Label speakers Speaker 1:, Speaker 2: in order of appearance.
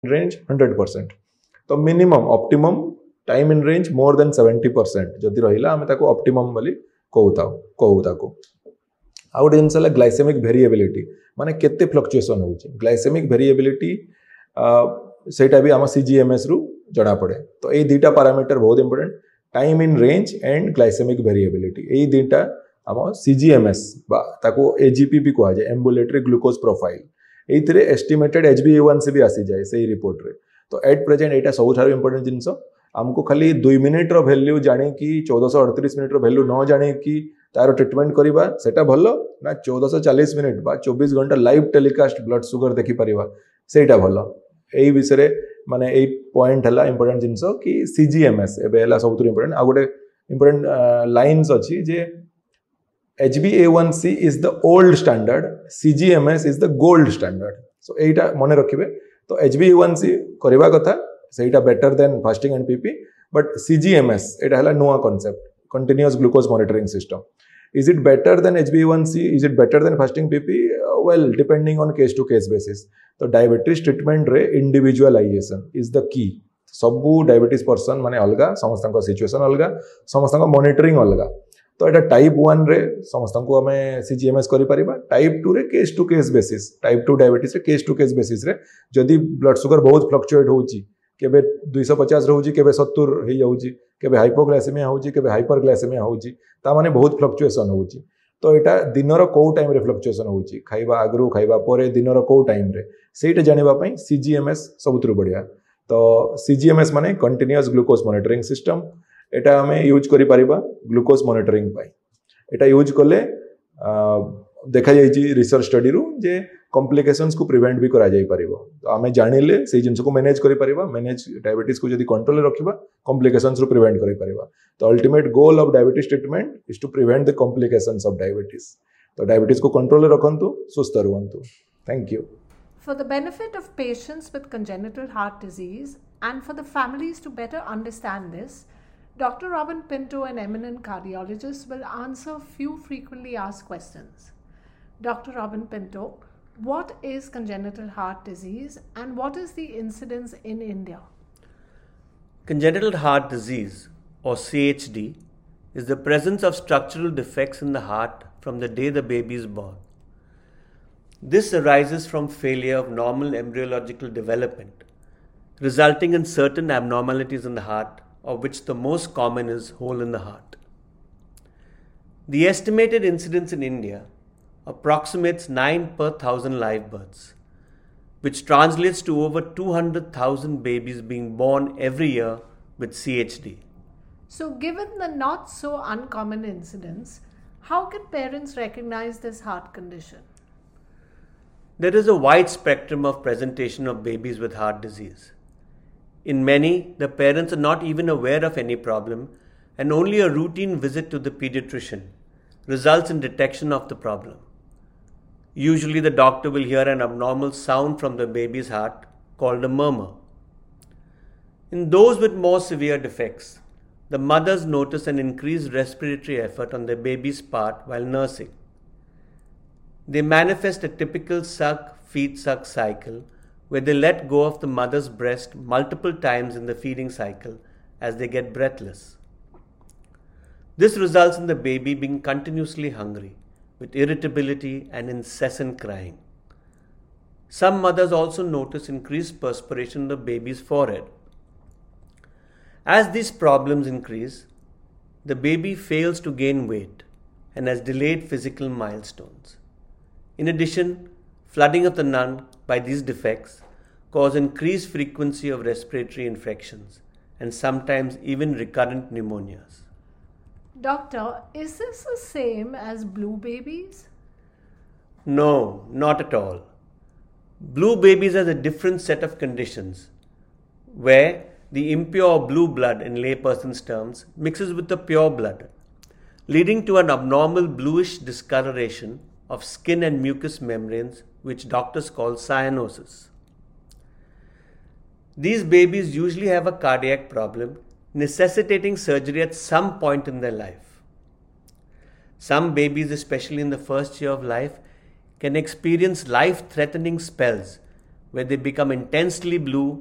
Speaker 1: range 100%. तो minimum optimum time in range more than 70% जदि रहिला आमे ताको ऑप्टिमम बोली कहू ताको आउ गोटे जिनस ग्लाइसेमिक भेरिएबिलिटी माने केते फ्लक्चुएसन होउची ग्लाइसेमिक भेरिएबिलिटी सेटा भी आम सीजीएमएस रु जना पड़े तो ये दुटा पैरामीटर बहुत important time in range and glycaemic variability ये दुटा आम सीजीएमएस ताको एजीपी भी कह जाए एम्बुलेटरी ग्लूकोज प्रोफाइल ये एस्टिमेटेड HbA1c भी आसी जाए से रिपोर्ट रे तो एट प्रेजेंट यहाँ सब इंपोर्टेंट जिनस आमको खाली 2 मिनिट वैल्यू जाने कि 1438 मिनिट वैल्यू न जाने कि तार ट्रिटमेंट करवा सेटा भल ना 1440 मिनिट बा 24 घंटा लाइव टेलीकास्ट ब्लड सुगर देखि परिबा सेटा भल यही विषय माने यही पॉइंट है इंपोर्टेंट जिनस कि सीजीएमएस एबे सब इंपोर्टेंट आ गोटे इंपोर्टेंट लाइन्स अच्छी जे HbA1c is the old standard, CGMS is the gold standard. So एटा मने रखिबे तो HbA1c करबा कथा सेटा better than fasting and PP but CGMS एटा हला नुआ concept continuous glucose monitoring system is it better than HbA1c is it better than fasting PP well depending on case to case basis तो diabetes treatment रे individualisation is the key सबू diabetes person माने अलगा समस्त situation अलगा समस्त monitoring अलगा तो यहाँ टाइप 1 रे समस्त को आम सीजीएमएस करें टाइप 2 रे case to case basis type 2 diabetes रे केस टू केस बेसिस रे जदि ब्लड सुगर बहुत फ्लक्चुएट होउची केबे 250 रहउची केबे 70 हो जाउची केबे हाइपोग्लाइसेमिया होउची केबे हाइपरग्लाइसेमिया होउची ता माने बहुत फ्लक्चुएशन होउची तो यहाँ दिनर कौ टाइम रे फ्लक्चुएशन होउची खाइबा आगरु खाइबा परे दिनर कौ टाइम रे सेटा जानिबा पई सीजीएमएस सबुतरु बढ़िया तो सीजीएमएस माने कंटीन्यूअस ग्लूकोज मॉनिटरिंग सिस्टम एटा हमें यूज करि परिबा ग्लूकोज मॉनिटरिंग पाई एटा यूज कले देखा जाइए रिसर्च स्टडी रु जे कॉम्प्लिकेशंस को प्रिवेंट भी करा जाई परिबो तो आमे जानिले से जिंस को मैनेज करि परिबा मैनेज डायबिटीज को जदी कंट्रोल रे रखिबा कॉम्प्लिकेशंस रु प्रिवेंट करि परिबा तो ultimate goal of diabetes treatment is to prevent the complications of diabetes तो डायबिटीज को कंट्रोल रे रखंतु सुस्त रहंतु thank you
Speaker 2: For the benefit of patients with congenital heart disease and for the families to better understand this, Dr. Robin Pinto, an eminent cardiologist, will answer few frequently asked questions. Dr. Robin Pinto, what is congenital heart disease and what is the incidence in India?
Speaker 3: Congenital heart disease, or CHD, is the presence of structural defects in the heart from the day the baby is born. This arises from failure of normal embryological development, resulting in certain abnormalities in the heart, of which the most common is hole in the heart. The estimated incidence in India approximates 9 per 1,000 live births, which translates to over 200,000 babies being born every year with CHD.
Speaker 2: So, given the not so uncommon incidence, how can parents recognize this heart condition?
Speaker 3: There is a wide spectrum of presentation of babies with heart disease. In many, the parents are not even aware of any problem, and only a routine visit to the pediatrician results in detection of the problem. Usually, the doctor will hear an abnormal sound from the baby's heart called a murmur. In those with more severe defects, the mothers notice an increased respiratory effort on their baby's part while nursing. They manifest a typical suck-feed-suck cycle where they let go of the mother's breast multiple times in the feeding cycle as they get breathless. This results in the baby being continuously hungry, with irritability and incessant crying. Some mothers also notice increased perspiration on the baby's forehead. As these problems increase, the baby fails to gain weight and has delayed physical milestones. In addition, flooding of the lung by these defects cause increased frequency of respiratory infections and sometimes even recurrent pneumonias.
Speaker 2: Doctor, is this the same as blue babies?
Speaker 3: No, not at all. Blue babies has a different set of conditions where the impure blue blood in layperson's terms mixes with the pure blood, leading to an abnormal bluish discoloration of skin and mucous membranes, which doctors call cyanosis. These babies usually have a cardiac problem, necessitating surgery at some point in their life. Some babies, especially in the first year of life, can experience life-threatening spells where they become intensely blue